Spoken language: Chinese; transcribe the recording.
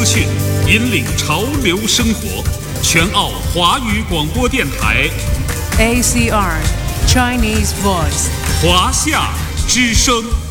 讯，引领潮流生活。全澳华语广播电台 ACR Chinese Voice 华夏之声。